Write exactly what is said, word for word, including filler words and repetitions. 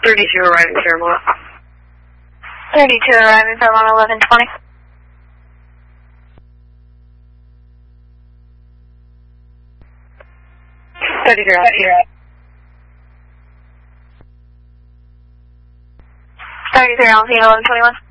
thirty-two arriving Fairmont. thirty-two arriving Fairmont eleven twenty. thirty-three out. thirty-three on eleven twenty-one.